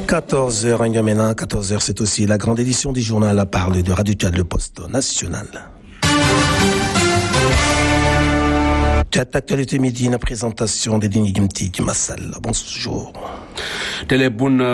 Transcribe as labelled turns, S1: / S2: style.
S1: 14h, N'Djamena, 14h, c'est aussi la grande édition du journal à parler de Radio Tchad, le poste national. Tchad Actualité Midi, la présentation des Dignes Gimti Massal. Bonjour.